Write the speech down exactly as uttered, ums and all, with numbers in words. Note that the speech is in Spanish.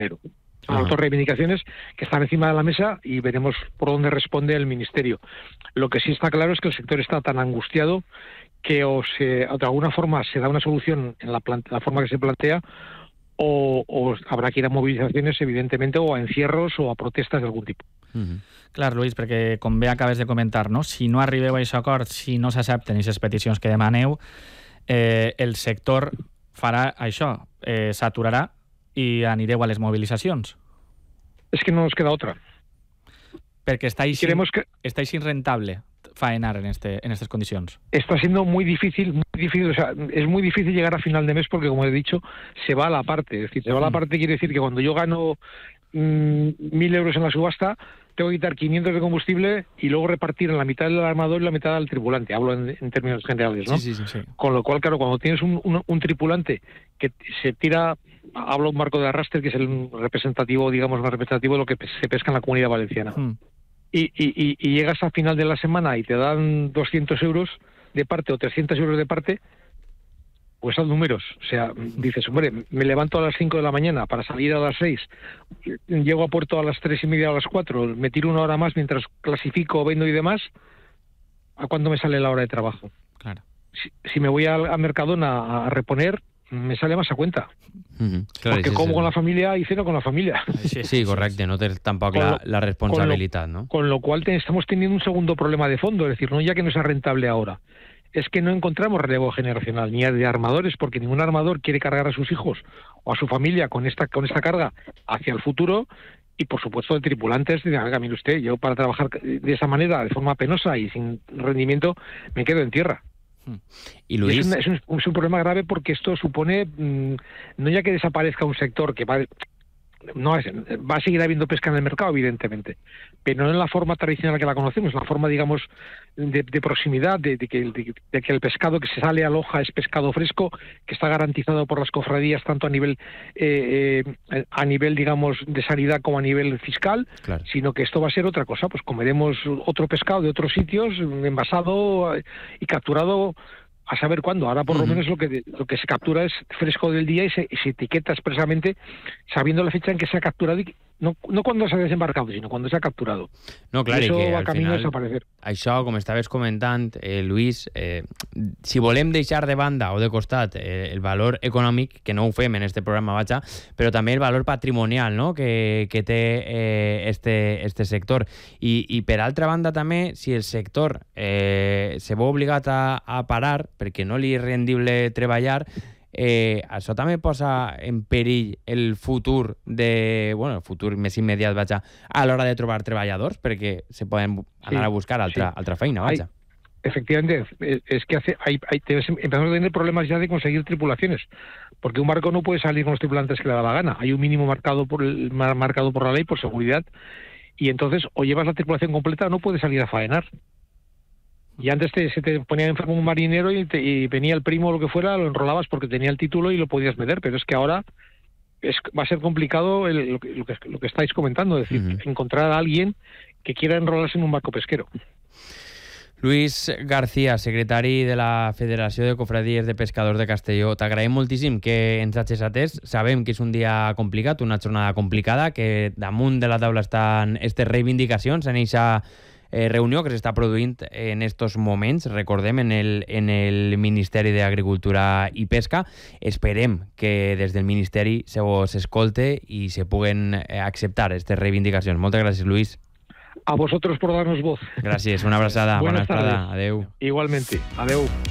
dinero. Son las dos reivindicaciones que están encima de la mesa y veremos por dónde responde el Ministerio. Lo que sí está claro es que el sector está tan angustiado que o, se, de alguna forma se da una solución en la, plante, la forma que se plantea o, o habrá que ir a movilizaciones, evidentemente, o a encierros o a protestas de algún tipo. Mm-hmm. Clar, Luis, perquè com bé acabes de comentar, no? Si no arribeu a aquest acord, si no s'accepten aquestes peticions que demaneu, eh, el sector farà això, eh, s'aturarà i anireu a les movilitzacions. És que no nos queda otra. Perquè està així, que... està així rentable faenar en, este, en estas condiciones. Está siendo muy difícil, muy difícil, o sea, es muy difícil llegar a final de mes porque, como he dicho, se va a la parte. Es decir, se va a la parte quiere decir que cuando yo gano mmm, mil euros en la subasta, tengo que quitar quinientos de combustible y luego repartir en la mitad del armador y la mitad del tripulante. Hablo en, en términos generales, ¿no? Sí, sí, sí, sí. Con lo cual, claro, cuando tienes un, un, un tripulante que se tira, hablo un barco de arrastre, que es el representativo, digamos, más representativo de lo que se pesca en la Comunidad Valenciana. Mm. Y, y, y llegas al final de la semana y te dan doscientos euros de parte o trescientos euros de parte, pues son números. O sea, dices, hombre, me levanto a las cinco de la mañana para salir a las seis, llego a puerto a las tres y media o a las cuatro, me tiro una hora más mientras clasifico, vendo y demás, ¿a cuándo me sale la hora de trabajo? Claro. Si, si me voy a, a Mercadona a reponer, me sale más a cuenta. Mm-hmm. Clar, Porque sí, como sí. con la familia y ceno con la familia. Sí, sí, correcte, no tens tampoc la, la responsabilitat, con lo, ¿no? Con lo cual te, estamos teniendo un segundo problema de fondo, es decir, no ya que no sea rentable ahora, es que no encontramos relevo generacional ni de armadores, porque ningún armador quiere cargar a sus hijos o a su familia con esta con esta carga hacia el futuro, y por supuesto de tripulantes, de, oiga, mire usted, yo para trabajar de esa manera, de forma penosa y sin rendimiento, me quedo en tierra. Y Luis... Y es, un, es, un, es un problema grave porque esto supone mmm, no ya que desaparezca un sector que va, no es, va a seguir habiendo pesca en el mercado, evidentemente, pero no en la forma tradicional que la conocemos, la forma, digamos, de, de proximidad, de, de, que, de, de que el pescado que se sale a Loja es pescado fresco, que está garantizado por las cofradías tanto a nivel, eh, eh, a nivel, digamos, de sanidad como a nivel fiscal, claro. Sino que esto va a ser otra cosa, pues comeremos otro pescado de otros sitios, envasado y capturado a saber cuándo. Ahora por uh-huh. lo menos lo que lo que se captura es fresco del día y se, y se etiqueta expresamente sabiendo la fecha en que se ha capturado y no, no cuando se ha desembarcado, sino cuando se ha capturado. No, clar, I això i que va al camí final, a desaparecer. Això, com estaves comentant, eh, Luis, eh, si volem deixar de banda o de costat eh, el valor econòmic, que no ho fem en este programa, vaja, però també el valor patrimonial, no?, que, que té eh, este, este sector. I, I per altra banda també, si el sector eh, se veu obligat a, a parar perquè no li és rendible treballar, Eh, això també posa en perill el futur de, bueno, el futur més immediat, vaja, a l'hora de trobar treballadors, perquè se poden anar sí, a buscar altra, sí. altra feina, vaja. Hay, efectivamente, es que hace, hay, hay, empezamos a tener problemas ya de conseguir tripulaciones, porque un barco no puede salir con los tripulantes que le da la gana. Hay un mínimo marcado por, el, marcado por la ley, por seguridad, y entonces o llevas la tripulación completa o no puedes salir a faenar. Y antes te, se te ponía enfermo un marinero y, te, y venía el primo o lo que fuera, lo enrolabas porque tenía el título y lo podías meter, pero es que ahora es, va a ser complicado el, lo, que, lo, que, lo que estáis comentando, es decir, uh-huh. encontrar a alguien que quiera enrolarse en un barco pesquero. Luis García, secretari de la Federació de Cofradies de Pescadors de Castelló, t'agraïm moltíssim que ens hagis atès. Sabem que és un dia complicat, una jornada complicada, que damunt de la taula estan aquestes reivindicacions en eixa Eh, reunió que s'està produint en estos moments, recordem, en el, en el Ministeri d'Agricultura i Pesca. Esperem que des del Ministeri se vos escolte i se puguen acceptar aquestes reivindicacions. Moltes gràcies, Luis. A vosotros por darnos voz. Gràcies, una abraçada. Buenas Bona tardes. estada. Adeu. Igualmente. Adeu.